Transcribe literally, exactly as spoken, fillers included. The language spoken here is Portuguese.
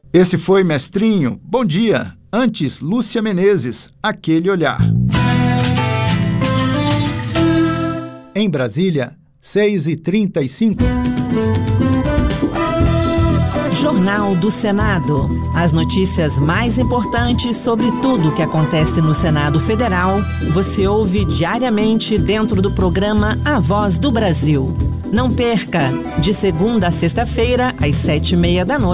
Esse foi Mestrinho. Bom dia. Antes, Lúcia Menezes, Aquele Olhar. Em Brasília, seis e trinta e cinco. Jornal do Senado. As notícias mais importantes sobre tudo o que acontece no Senado Federal, você ouve diariamente dentro do programa A Voz do Brasil. Não perca, de segunda a sexta-feira, às sete e meia da noite.